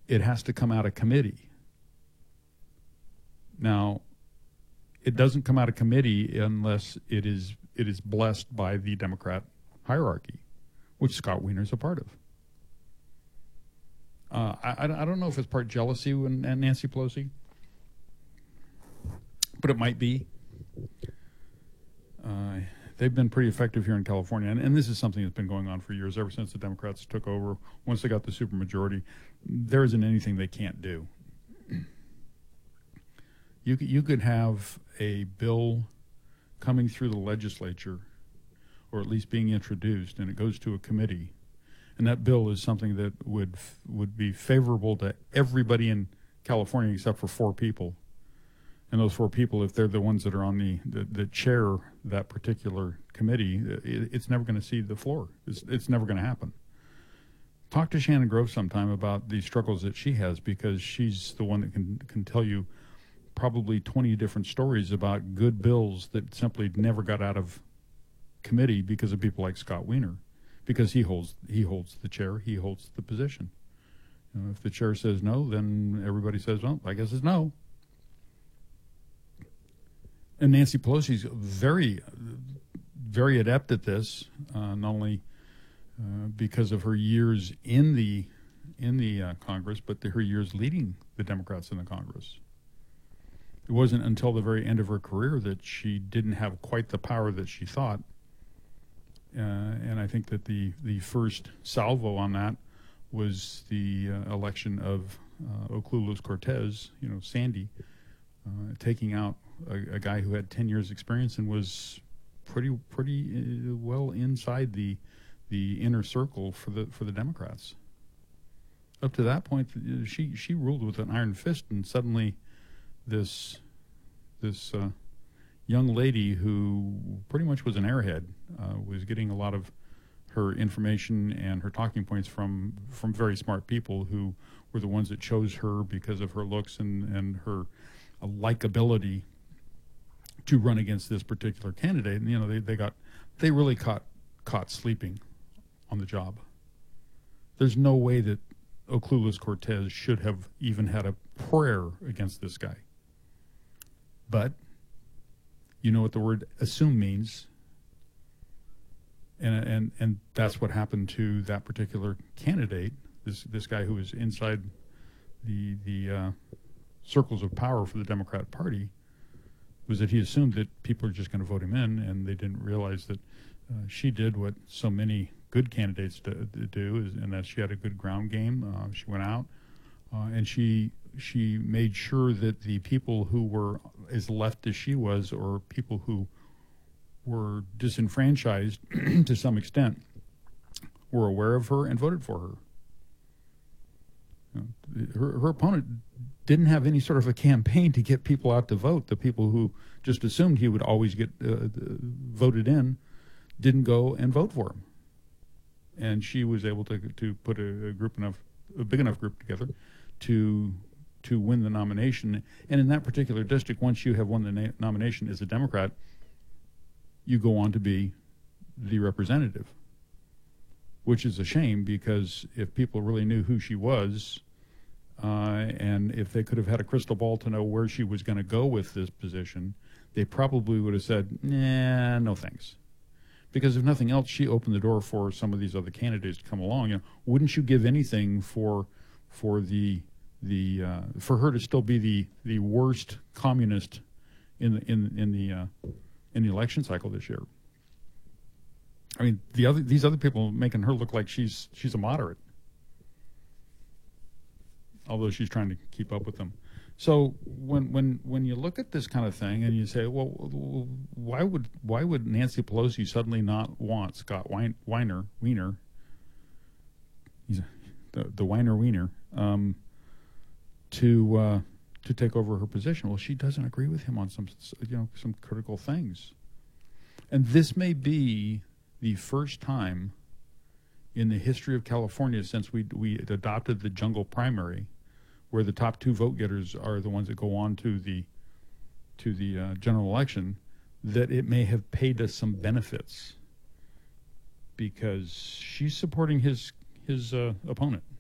it has to come out of committee. Now, it doesn't come out of committee unless it is blessed by the Democrat hierarchy, which Scott Wiener is a part of. I don't know if it's part jealousy and Nancy Pelosi, but it might be. They've been pretty effective here in California, and this is something that's been going on for years, ever since the Democrats took over. Once they got the supermajority, there isn't anything they can't do. You could have a bill coming through the legislature, or at least being introduced, and it goes to a committee, and that bill is something that would be favorable to everybody in California except for 4 people. And those 4 people, if they're the ones that are on the chair that particular committee, it's never going to see the floor. It's never going to happen. Talk to Shannon Grove sometime about the struggles that she has, because she's the one that can tell you probably 20 different stories about good bills that simply never got out of committee because of people like Scott Wiener, because he holds the chair, he holds the position. You know, if the chair says no, then everybody says, well, I guess it's no. And Nancy Pelosi's very, very adept at this, not only because of her years in the Congress, but her years leading the Democrats in the Congress. It wasn't until the very end of her career that she didn't have quite the power that she thought. And I think that the first salvo on that was the election of Ocolulus Cortez, Sandy, taking out a guy who had 10 years experience and was pretty well inside the inner circle for the Democrats. Up to that point, she ruled with an iron fist, and suddenly this young lady who pretty much was an airhead was getting a lot of her information and her talking points from very smart people who were the ones that chose her because of her looks and her likability to run against this particular candidate. And they really caught sleeping on the job. There's no way that Ocolulus Cortez should have even had a prayer against this guy. But you know what the word assume means, and that's what happened to that particular candidate. This guy who was inside the circles of power for the Democrat Party, was that he assumed that people are just going to vote him in, and they didn't realize that she did what so many good candidates do, and that she had a good ground game. She went out and she made sure that the people who were as left as she was, or people who were disenfranchised to some extent, were aware of her and voted for her. Her opponent didn't have any sort of a campaign to get people out to vote. The people who just assumed he would always get voted in didn't go and vote for him. And she was able to put a big enough group together to win the nomination. And in that particular district, once you have won the nomination as a Democrat, you go on to be the representative, which is a shame, because if people really knew who she was, and if they could have had a crystal ball to know where she was going to go with this position, they probably would have said, nah, no thanks. Because if nothing else, she opened the door for some of these other candidates to come along. Wouldn't you give anything for her to still be the worst communist in the election cycle this year? I mean, these other people making her look like she's a moderate, although she's trying to keep up with them. So when you look at this kind of thing and you say, well, why would Nancy Pelosi suddenly not want Scott Wiener, he's the Wiener Wiener, to take over her position? Well, she doesn't agree with him on some critical things, and this may be the first time in the history of California since we adopted the jungle primary, where the top 2 vote getters are the ones that go on to the general election, that it may have paid us some benefits, because she's supporting his opponent.